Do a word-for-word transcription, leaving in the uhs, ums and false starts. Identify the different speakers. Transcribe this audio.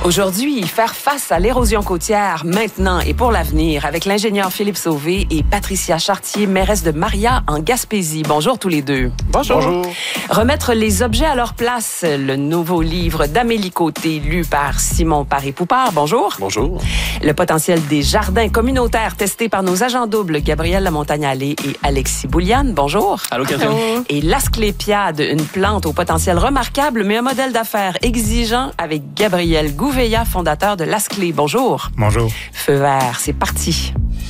Speaker 1: Aujourd'hui, faire face à l'érosion côtière maintenant et pour l'avenir avec l'ingénieur Philippe Sauvé et Patricia Chartier, mairesse de Maria en Gaspésie. Bonjour tous les deux.
Speaker 2: Bonjour. Bonjour.
Speaker 1: Remettre les objets à leur place, le nouveau livre d'Amélie Côté, lu par Simon Paré-Poupard. Bonjour.
Speaker 2: Bonjour.
Speaker 1: Le potentiel des jardins communautaires testé par nos agents doubles Gabriel Lamontagne-Allé et Alexis Bouliane. Bonjour.
Speaker 2: Allô, Catherine.
Speaker 1: Et l'asclépiade, une plante au potentiel remarquable, mais un modèle d'affaires exigeant avec Gabriel Gouveia, fondateur de l'Asclé. Bonjour.
Speaker 3: Bonjour.
Speaker 1: Feu vert, c'est parti.